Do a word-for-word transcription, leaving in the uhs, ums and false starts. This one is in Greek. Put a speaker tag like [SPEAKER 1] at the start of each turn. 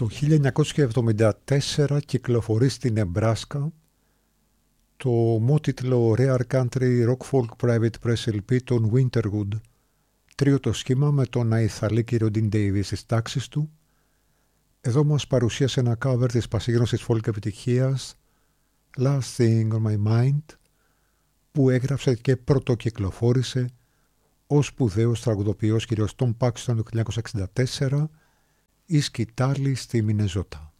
[SPEAKER 1] Το χίλια εννιακόσια εβδομήντα τέσσερα κυκλοφορεί στην Νεμπράσκα το ομότιτλο Rare Country Rock Folk Private Press ελ πι των Winterwood, τρίωτο σχήμα με τον αϊθαλή Ρόντιν Ντέιβις στις τάξεις του. Εδώ μας παρουσίασε ένα cover της πασίγνωσης folk επιτυχίας Last Thing on My Mind, που έγραψε και πρωτοκυκλοφόρησε ο σπουδαίος τραγουδοποιός κ. Tom Paxton το χίλια εννιακόσια εξήντα τέσσερα, η σκητάλη στη Μινεζότα.